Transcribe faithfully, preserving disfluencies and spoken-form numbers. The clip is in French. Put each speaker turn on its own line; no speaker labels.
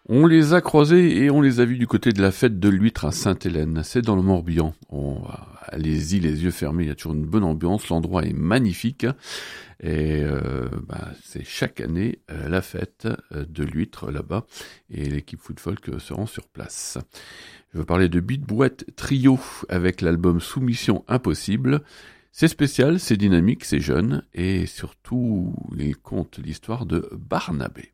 On les a croisés et on les a vus du côté de la fête de l'huître à Sainte-Hélène. C'est dans le Morbihan. On, allez-y les yeux fermés, il y a toujours une bonne ambiance. L'endroit est magnifique. Et euh, bah, c'est chaque année euh, la fête euh, de l'huître là-bas. Et l'équipe Food Folk se rend sur place. Je veux parler de Beat Boîte Trio avec l'album Soumission Impossible. C'est spécial, c'est dynamique, c'est jeune. Et surtout, il compte l'histoire de Barnabé.